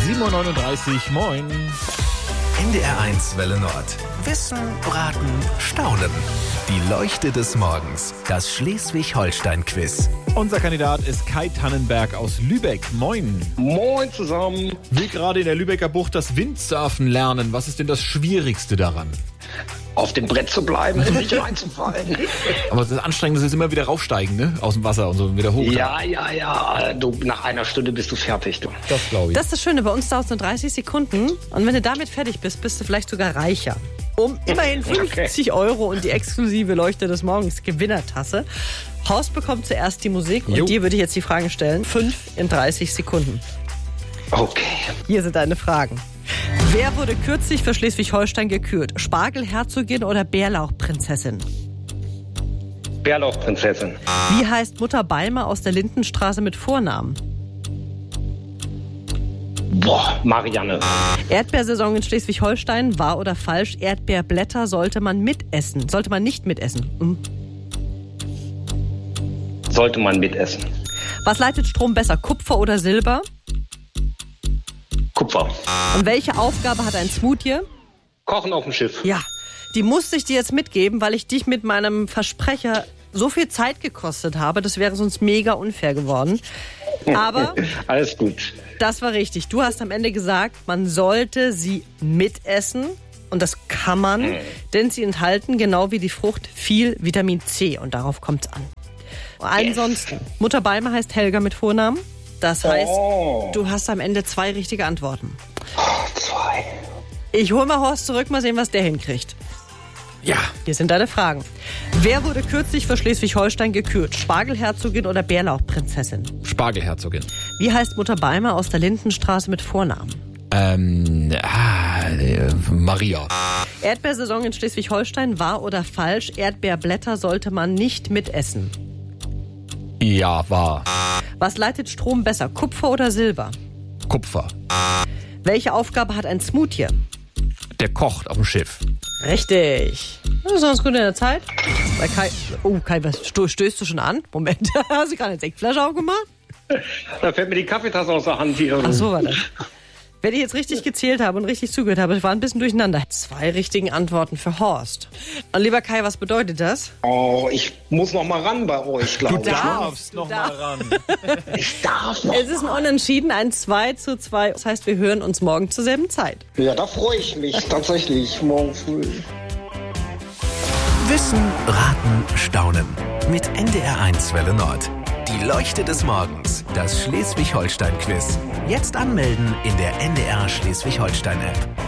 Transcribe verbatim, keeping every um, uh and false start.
sieben Uhr neununddreißig, moin. N D R eins Welle Nord. Wissen, Raten, Staunen. Die Leuchte des Morgens. Das Schleswig-Holstein-Quiz. Unser Kandidat ist Kai Tannenberg aus Lübeck. Moin. Moin zusammen. Will gerade in der Lübecker Bucht das Windsurfen lernen. Was ist denn das Schwierigste daran? Auf dem Brett zu bleiben und nicht reinzufallen. Aber das Anstrengende ist immer wieder raufsteigen, ne? Aus dem Wasser und so wieder hoch. Ja, ja, ja. Du, nach einer Stunde bist du fertig, du. Das glaube ich. Das ist das Schöne, bei uns dauert es nur dreißig Sekunden. Und wenn du damit fertig bist, bist du vielleicht sogar reicher. Um immerhin fünfzig Euro und die exklusive Leuchte des Morgens Gewinnertasse. Horst bekommt zuerst die Musik und Jo. dir würde ich jetzt die Fragen stellen. Fünf in dreißig Sekunden. Okay. Hier sind deine Fragen. Wer wurde kürzlich für Schleswig-Holstein gekürt? Spargelherzogin oder Bärlauchprinzessin? Bärlauchprinzessin. Wie heißt Mutter Balmer aus der Lindenstraße mit Vornamen? Boah, Marianne. Erdbeersaison in Schleswig-Holstein, wahr oder falsch? Erdbeerblätter sollte man mitessen. Sollte man nicht mitessen. Hm. Sollte man mitessen. Was leitet Strom besser, Kupfer oder Silber? Kupfer. Und welche Aufgabe hat ein Smoothie? Kochen auf dem Schiff. Ja, die musste ich dir jetzt mitgeben, weil ich dich mit meinem Versprecher so viel Zeit gekostet habe. Das wäre sonst mega unfair geworden. Aber Alles gut. das war richtig. Du hast am Ende gesagt, man sollte sie mitessen. Und das kann man, Mhm. denn sie enthalten, genau wie die Frucht, viel Vitamin C. Und darauf kommt es an. Ansonsten, Mutter Balmer heißt Helga mit Vornamen. Das heißt, Oh. du hast am Ende zwei richtige Antworten. Zwei. Ich hole mal Horst zurück, mal sehen, was der hinkriegt. Ja. Hier sind deine Fragen. Wer wurde kürzlich für Schleswig-Holstein gekürt? Spargelherzogin oder Bärlauchprinzessin? Spargelherzogin. Wie heißt Mutter Balmer aus der Lindenstraße mit Vornamen? Ähm, ah, äh, Maria. Erdbeersaison in Schleswig-Holstein, wahr oder falsch? Erdbeerblätter sollte man nicht mitessen. Ja, war. Was leitet Strom besser, Kupfer oder Silber? Kupfer. Welche Aufgabe hat ein Smoothie? Der kocht auf dem Schiff. Richtig. Das ist ganz gut in der Zeit. Bei Kai, oh, Kai, was sto- stößt du schon an? Moment, hast du gerade eine Sektflasche aufgemacht? Da fällt mir die Kaffeetasse aus der Hand hier. Ach so war das. Wenn ich jetzt richtig gezählt habe und richtig zugehört habe, ich war ein bisschen durcheinander. Zwei richtigen Antworten für Horst. Und lieber Kai, was bedeutet das? Oh, ich muss noch mal ran bei euch, glaube ich. darfst noch mal ran. Ich darf noch. Es ist ein Unentschieden, ein zwei zu zwei. Das heißt, wir hören uns morgen zur selben Zeit. Ja, da freue ich mich tatsächlich morgen früh. Wissen, Raten, Staunen. Mit N D R eins Welle Nord. Die Leuchte des Morgens. Das Schleswig-Holstein-Quiz. Jetzt anmelden in der N D R Schleswig-Holstein-App.